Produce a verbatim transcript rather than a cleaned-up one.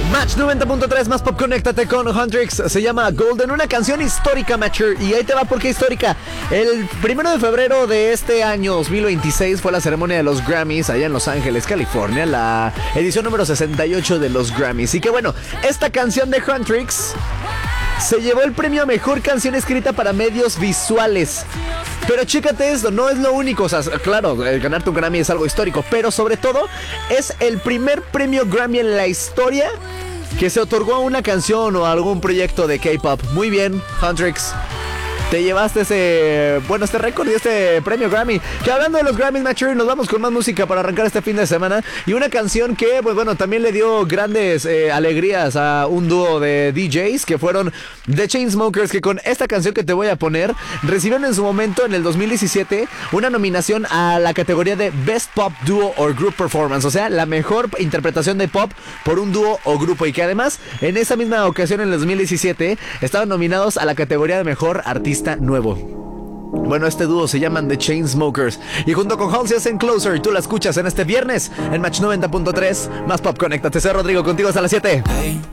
Match noventa punto tres más pop, conéctate con Huntrix. Se llama Golden, una canción histórica, Matcher. Y ahí te va, ¿por qué histórica? El primero de febrero de este año dos mil veintiséis fue la ceremonia de los Grammys allá en Los Ángeles, California, la edición número sesenta y ocho de los Grammys. Y que bueno, esta canción de Huntrix se llevó el premio a mejor canción escrita para medios visuales. Pero chécate esto, no es lo único. O sea, claro, el ganarte un Grammy es algo histórico, pero sobre todo es el primer premio Grammy en la historia que se otorgó a una canción o a algún proyecto de K-pop. Muy bien, Huntrix. Te llevaste ese, bueno, este récord y este premio Grammy. Que hablando de los Grammys, Matcher, nos vamos con más música para arrancar este fin de semana. Y una canción que, pues bueno, también le dio grandes eh, alegrías a un dúo de D Js que fueron The Chainsmokers, que con esta canción que te voy a poner recibieron en su momento, en el dos mil diecisiete, una nominación a la categoría de Best Pop Duo or Group Performance. O sea, la mejor interpretación de pop por un dúo o grupo. Y que además, en esa misma ocasión, en el dos mil diecisiete, estaban nominados a la categoría de Mejor Artista Nuevo. Bueno, este dúo se llaman The Chainsmokers y junto con Halsey hacen Closer. Tú la escuchas en este viernes en Match noventa punto tres más pop. Conéctate, soy Rodrigo, contigo hasta las siete.